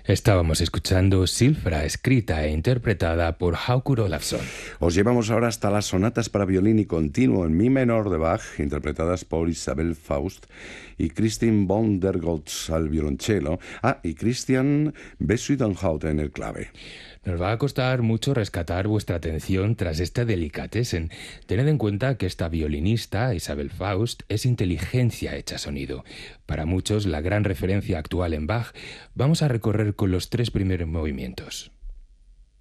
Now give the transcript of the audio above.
Estábamos escuchando Silfra, escrita e interpretada por Haukur Ólafsson. Os llevamos ahora hasta las sonatas para violín y continuo en mi menor de Bach, interpretadas por Isabel Faust y Christine von der Goltz al violonchelo. Y Christian Besuidenhout en el clave. Nos va a costar mucho rescatar vuestra atención tras este delicatessen. Tened en cuenta que esta violinista, Isabel Faust, es inteligencia hecha sonido. Para muchos, la gran referencia actual en Bach. Vamos a recorrer con los 3 primeros movimientos.